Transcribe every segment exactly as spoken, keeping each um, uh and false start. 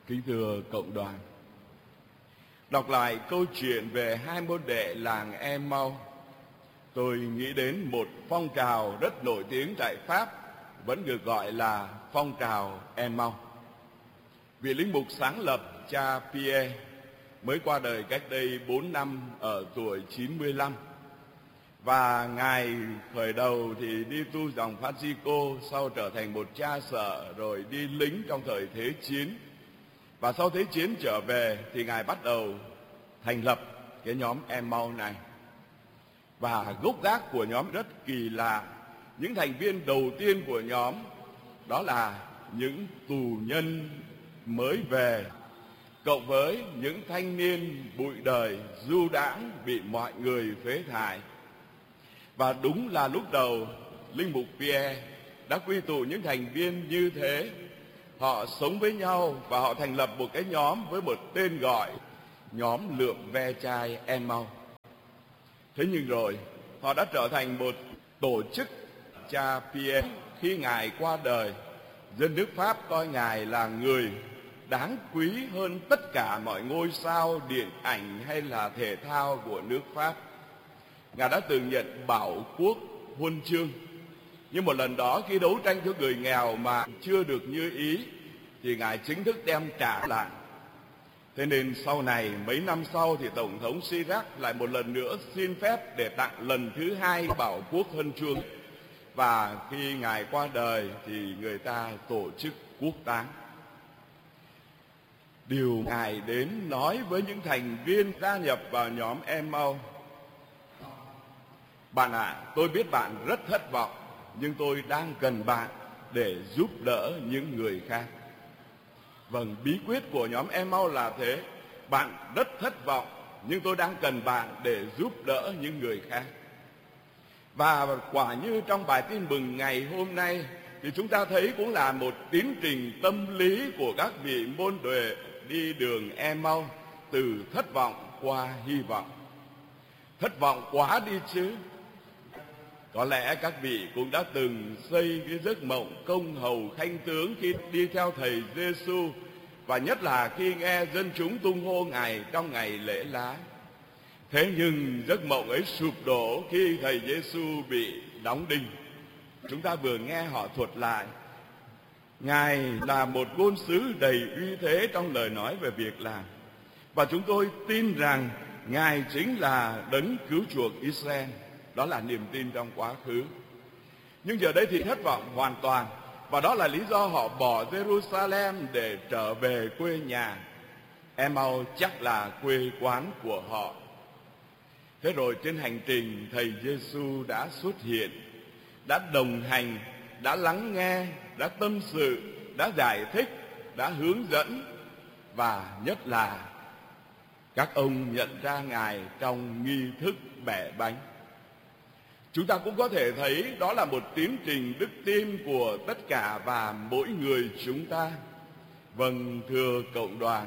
Kính thưa cộng đoàn, đọc lại câu chuyện về hai môn đệ làng Em-mau, tôi nghĩ đến một phong trào rất nổi tiếng tại Pháp, vẫn được gọi là phong trào Em-mau. Vị linh mục sáng lập cha Pierre mới qua đời cách đây bốn năm ở tuổi chín mươi lăm. Và ngài khởi đầu thì đi tu dòng Francisco, sau trở thành một cha sở, rồi đi lính trong thời Thế chiến. Và sau Thế chiến trở về thì ngài bắt đầu thành lập cái nhóm Em-mau này. Và gốc gác của nhóm rất kỳ lạ. Những thành viên đầu tiên của nhóm đó là những tù nhân mới về, cộng với những thanh niên bụi đời du đãng bị mọi người phế thải. Và đúng là lúc đầu linh mục Pierre đã quy tụ những thành viên như thế. Họ sống với nhau và họ thành lập một cái nhóm với một tên gọi nhóm lượm ve chai Em-mau. Thế nhưng rồi họ đã trở thành một tổ chức. Cha Pierre khi ngài qua đời, dân nước Pháp coi ngài là người đáng quý hơn tất cả mọi ngôi sao điện ảnh hay là thể thao của nước Pháp. Ngài đã từng nhận Bảo Quốc Huân chương. Nhưng một lần đó khi đấu tranh cho người nghèo mà chưa được như ý thì ngài chính thức đem trả lại. Thế nên sau này, mấy năm sau thì Tổng thống Chirac lại một lần nữa xin phép để tặng lần thứ hai Bảo Quốc Huân chương. Và khi ngài qua đời thì người ta tổ chức quốc táng. Điều ngài đến nói với những thành viên gia nhập vào nhóm Em-mau: bạn ạ, à, tôi biết bạn rất thất vọng, nhưng tôi đang cần bạn để giúp đỡ những người khác. Vâng, bí quyết của nhóm Em-mau là thế. Bạn rất thất vọng, nhưng tôi đang cần bạn để giúp đỡ những người khác. Và quả như trong bài tin mừng ngày hôm nay thì chúng ta thấy cũng là một tiến trình tâm lý của các vị môn đệ đi đường Em-mau, từ thất vọng qua hy vọng. Thất vọng quá đi chứ. Có lẽ các vị cũng đã từng xây cái giấc mộng công hầu khanh tướng khi đi theo thầy Giêsu, và nhất là khi nghe dân chúng tung hô ngài trong ngày lễ lá. Thế nhưng giấc mộng ấy sụp đổ khi thầy Giêsu bị đóng đinh. Chúng ta vừa nghe họ thuật lại, ngài là một ngôn sứ đầy uy thế trong lời nói về việc làm, và chúng tôi tin rằng ngài chính là đấng cứu chuộc Israel. Đó là niềm tin trong quá khứ. Nhưng giờ đây thì thất vọng hoàn toàn, và đó là lý do họ bỏ Jerusalem để trở về quê nhà. Em-mau chắc là quê quán của họ. Thế rồi trên hành trình, thầy Giêsu đã xuất hiện, đã đồng hành, đã lắng nghe, đã tâm sự, đã giải thích, đã hướng dẫn, và nhất là các ông nhận ra ngài trong nghi thức bẻ bánh. Chúng ta cũng có thể thấy đó là một tiến trình đức tin của tất cả và mỗi người chúng ta. Vâng, thưa cộng đoàn,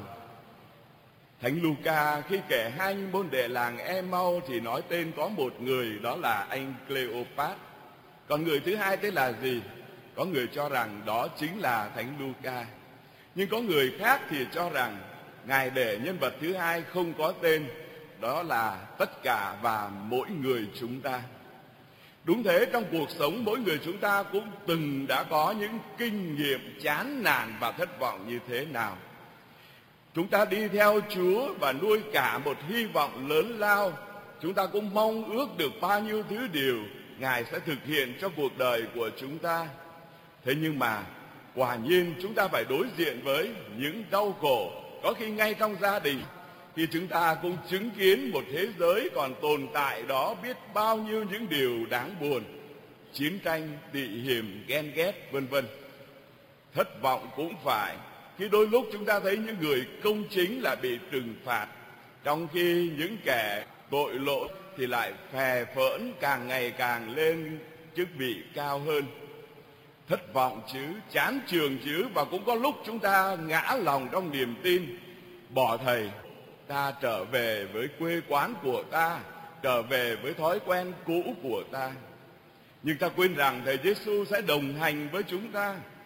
Thánh Luca khi kể hai môn đệ làng Em-mau thì nói tên có một người, đó là anh Cleopat. Còn người thứ hai tên là gì? Có người cho rằng đó chính là Thánh Luca. Nhưng có người khác thì cho rằng ngài để nhân vật thứ hai không có tên, đó là tất cả và mỗi người chúng ta. Đúng thế, trong cuộc sống mỗi người chúng ta cũng từng đã có những kinh nghiệm chán nản và thất vọng như thế nào. Chúng ta đi theo Chúa và nuôi cả một hy vọng lớn lao. Chúng ta cũng mong ước được bao nhiêu thứ điều ngài sẽ thực hiện cho cuộc đời của chúng ta. Thế nhưng mà quả nhiên chúng ta phải đối diện với những đau khổ, có khi ngay trong gia đình, khi chúng ta cũng chứng kiến một thế giới còn tồn tại đó biết bao nhiêu những điều đáng buồn, chiến tranh, tị hiềm, ghen ghét, vân vân. Thất vọng cũng phải, khi đôi lúc chúng ta thấy những người công chính là bị trừng phạt, trong khi những kẻ tội lỗi thì lại phè phỡn càng ngày càng lên chức vị cao hơn. Thất vọng chứ, chán trường chứ, và cũng có lúc chúng ta ngã lòng trong niềm tin, bỏ thầy, ta trở về với quê quán của ta, trở về với thói quen cũ của ta. Nhưng ta quên rằng thầy Giêsu sẽ đồng hành với chúng ta.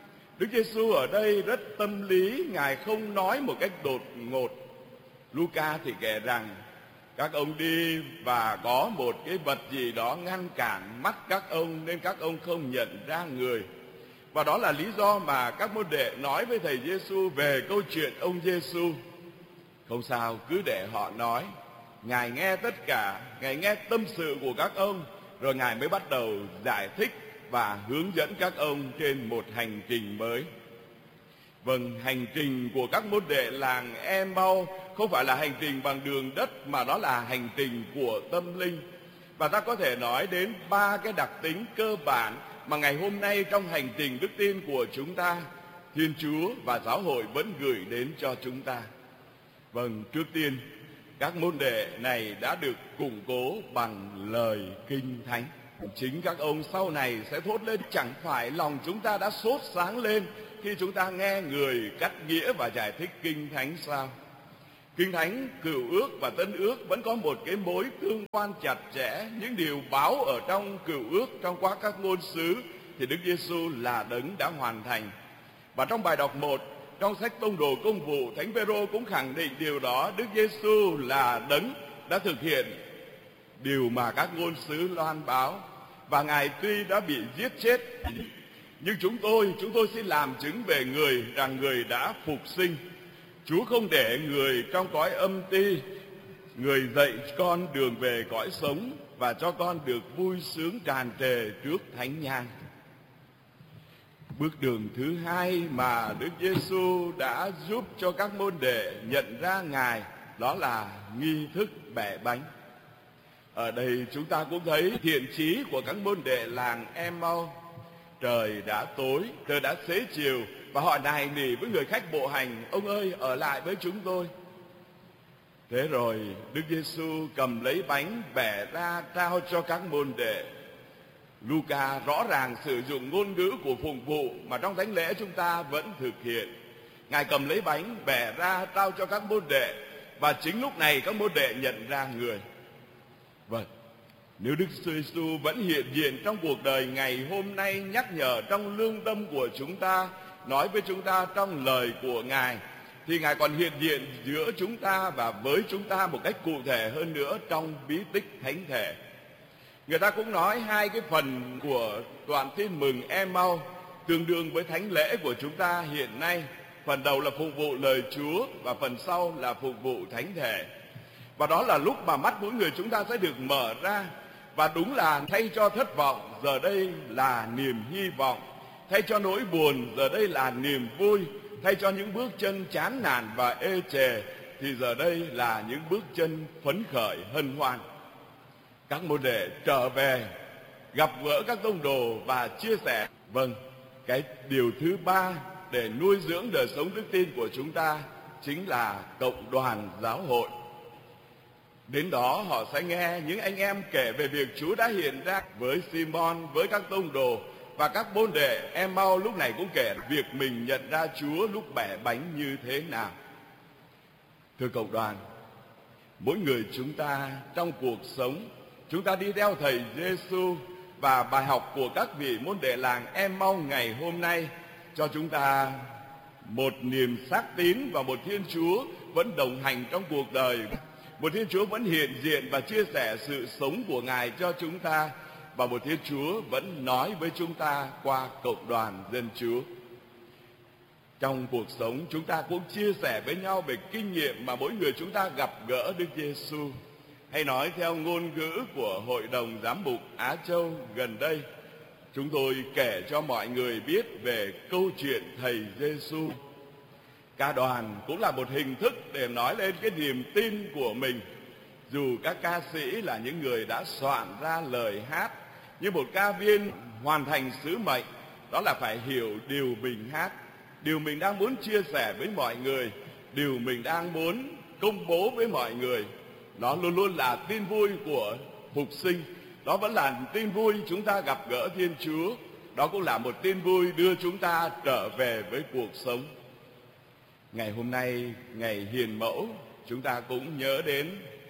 Đức Giêsu ở đây rất tâm lý, Ngài không nói một cách đột ngột. Luca thì kể rằng các ông đi và có một cái vật gì đó ngăn cản mắt các ông nên các ông không nhận ra người. Và đó là lý do mà các môn đệ nói với thầy Giêsu về câu chuyện ông Giêsu. Không sao, cứ để họ nói. Ngài nghe tất cả, Ngài nghe tâm sự của các ông, rồi Ngài mới bắt đầu giải thích và hướng dẫn các ông trên một hành trình mới. Vâng, hành trình của các môn đệ làng Em-mau không phải là hành trình bằng đường đất, mà đó là hành trình của tâm linh. Và ta có thể nói đến ba cái đặc tính cơ bản mà ngày hôm nay trong hành trình đức tin của chúng ta, Thiên Chúa và giáo hội vẫn gửi đến cho chúng ta. Vâng, trước tiên, các môn đệ này đã được củng cố bằng lời Kinh Thánh. Chính các ông sau này sẽ thốt lên, chẳng phải lòng chúng ta đã sốt sáng lên khi chúng ta nghe người cắt nghĩa và giải thích Kinh Thánh sao? Kinh Thánh, Cựu Ước và Tân Ước vẫn có một cái mối tương quan chặt chẽ. Những điều báo ở trong Cựu Ước, trong quá các ngôn sứ thì Đức Giêsu là đấng đã hoàn thành. Và trong bài đọc một, trong sách Tông đồ Công vụ, Thánh Phêrô cũng khẳng định điều đó. Đức Giêsu là đấng đã thực hiện điều mà các ngôn sứ loan báo. Và Ngài tuy đã bị giết chết, nhưng chúng tôi, chúng tôi xin làm chứng về người rằng người đã phục sinh. Chúa không để người trong cõi âm ti, người dạy con đường về cõi sống và cho con được vui sướng tràn trề trước thánh nhang. Bước đường thứ hai mà Đức Giêsu đã giúp cho các môn đệ nhận ra Ngài, đó là nghi thức bẻ bánh. Ở đây chúng ta cũng thấy thiện chí của các môn đệ làng Em-mau. Trời đã tối, trời đã xế chiều, và họ nài nỉ với người khách bộ hành, ông ơi, ở lại với chúng tôi. Thế rồi Đức Giêsu cầm lấy bánh bẻ ra trao cho các môn đệ. Luca rõ ràng sử dụng ngôn ngữ của phụng vụ mà trong thánh lễ chúng ta vẫn thực hiện. Ngài cầm lấy bánh bẻ ra trao cho các môn đệ, và chính lúc này các môn đệ nhận ra người. Vâng, nếu Đức Giêsu vẫn hiện diện trong cuộc đời ngày hôm nay, nhắc nhở trong lương tâm của chúng ta, nói với chúng ta trong lời của Ngài, thì Ngài còn hiện diện giữa chúng ta và với chúng ta một cách cụ thể hơn nữa trong bí tích thánh thể. Người ta cũng nói hai cái phần của đoạn tin mừng Em-mau tương đương với thánh lễ của chúng ta hiện nay. Phần đầu là phục vụ lời Chúa và phần sau là phục vụ thánh thể. Và đó là lúc mà mắt mỗi người chúng ta sẽ được mở ra. Và đúng là thay cho thất vọng, giờ đây là niềm hy vọng. Thay cho nỗi buồn, giờ đây là niềm vui. Thay cho những bước chân chán nản và ê chề, thì giờ đây là những bước chân phấn khởi hân hoan. Các môn đệ trở về, gặp gỡ các tông đồ và chia sẻ. Vâng, cái điều thứ ba để nuôi dưỡng đời sống đức tin của chúng ta chính là cộng đoàn giáo hội. Đến đó họ sẽ nghe những anh em kể về việc Chúa đã hiện ra với Simon, với các tông đồ, và các môn đệ Em-mau lúc này cũng kể việc mình nhận ra Chúa lúc bẻ bánh như thế nào. Thưa cộng đoàn, mỗi người chúng ta trong cuộc sống, chúng ta đi theo thầy Giêsu, và bài học của các vị môn đệ làng Em-mau ngày hôm nay cho chúng ta một niềm xác tín và một Thiên Chúa vẫn đồng hành trong cuộc đời. Một Thiên Chúa vẫn hiện diện và chia sẻ sự sống của Ngài cho chúng ta, và một Thiên Chúa vẫn nói với chúng ta qua cộng đoàn dân Chúa. Trong cuộc sống chúng ta cũng chia sẻ với nhau về kinh nghiệm mà mỗi người chúng ta gặp gỡ Đức Giêsu. Hay nói theo ngôn ngữ của Hội đồng Giám mục Á Châu gần đây, chúng tôi kể cho mọi người biết về câu chuyện thầy Giêsu. Ca đoàn cũng là một hình thức để nói lên cái niềm tin của mình. Dù các ca sĩ là những người đã soạn ra lời hát, nhưng một ca viên hoàn thành sứ mệnh đó là phải hiểu điều mình hát, điều mình đang muốn chia sẻ với mọi người, điều mình đang muốn công bố với mọi người. Nó luôn luôn là tin vui của phục sinh. Đó vẫn là tin vui chúng ta gặp gỡ Thiên Chúa. Đó cũng là một tin vui đưa chúng ta trở về với cuộc sống. Ngày hôm nay, ngày hiền mẫu, chúng ta cũng nhớ đến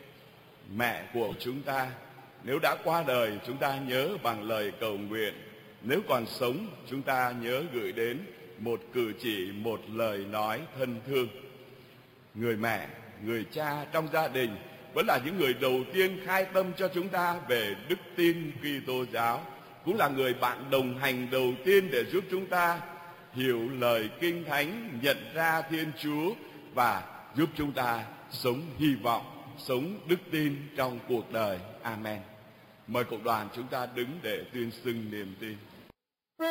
mẹ của chúng ta. Nếu đã qua đời, chúng ta nhớ bằng lời cầu nguyện. Nếu còn sống, chúng ta nhớ gửi đến một cử chỉ, một lời nói thân thương. Người mẹ, người cha trong gia đình vẫn là những người đầu tiên khai tâm cho chúng ta về đức tin Kitô giáo, cũng là người bạn đồng hành đầu tiên để giúp chúng ta hiểu lời Kinh Thánh, nhận ra Thiên Chúa và giúp chúng ta sống hy vọng, sống đức tin trong cuộc đời. Amen. Mời cộng đoàn chúng ta đứng để tuyên xưng niềm tin.